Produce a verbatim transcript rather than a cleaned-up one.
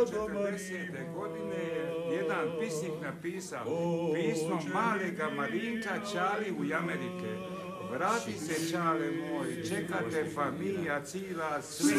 četrdesete godine jedan pisnik napisao pismo malega Marinka Čali u Amerike. Vrati se, Čale moj, čekate familija, cila, sve